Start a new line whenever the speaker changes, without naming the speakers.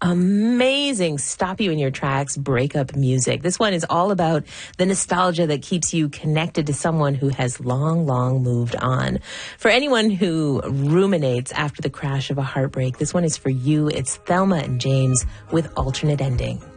Amazing. Stop you in your tracks breakup music. This one is all about the nostalgia that keeps you connected to someone who has long, long moved on. For anyone who ruminates after the crash of a heartbreak, this one is for you. It's Thelma and James with Alternate Ending.